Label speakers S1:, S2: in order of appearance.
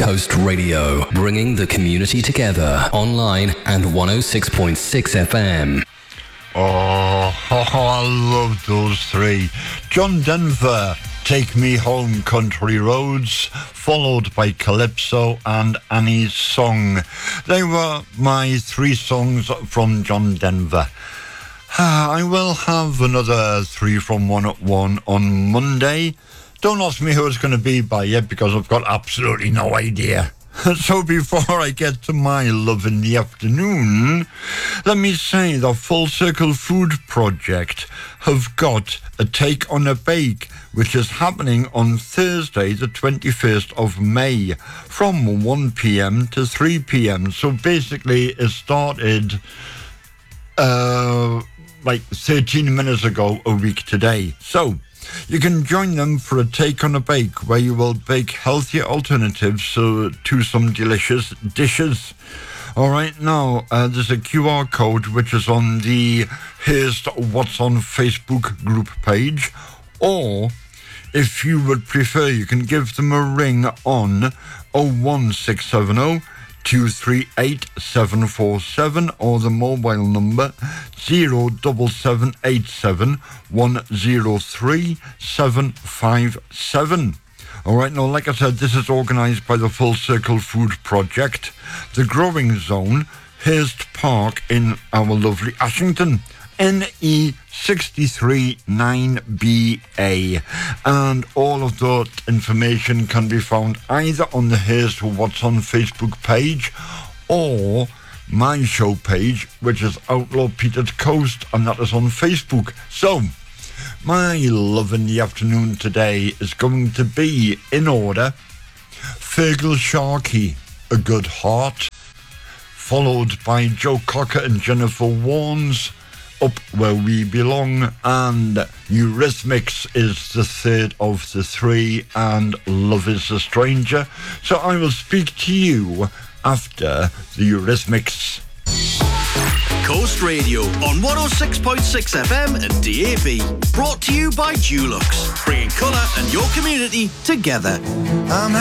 S1: Coast Radio, bringing the community together online and 106.6 FM.
S2: Oh, I love those three. John Denver, Take Me Home Country Roads, followed by Calypso and Annie's Song. They were my three songs from John Denver. I will have another 3 from 101 on Monday. Don't ask me who it's going to be by yet because I've got absolutely no idea. So before I get to my love in the afternoon, let me say the Full Circle Food Project have got a Take on a Bake, which is happening on Thursday, the 21st of May, from 1 p.m. to 3 p.m. So basically it started like 13 minutes ago, a week today. So you can join them for a Take on a Bake, where you will bake healthier alternatives to some delicious dishes. All right, now there's a QR code which is on the Here's What's on Facebook group page, or if you would prefer, you can give them a ring on 01670 238 747 or the mobile number 07787 103 757. All right, now, like I said, this is organised by the Full Circle Food Project, the Growing Zone, Hurst Park in our lovely Ashington, NE63 9BA, and all of that information can be found either on the Here's What's on Facebook page or my show page, which is Outlaw Peter's Coast, and that is on Facebook. So my love in the afternoon today is going to be, in order, Fergal Sharkey, A Good Heart, followed by Joe Cocker and Jennifer Warnes, Up Where We Belong, and Eurythmics is the third of the three, and Love Is a Stranger. So I will speak to you after the Eurythmics.
S3: Coast Radio on 106.6 FM and DAB. Brought to you by Dulux, bringing colour and your community together.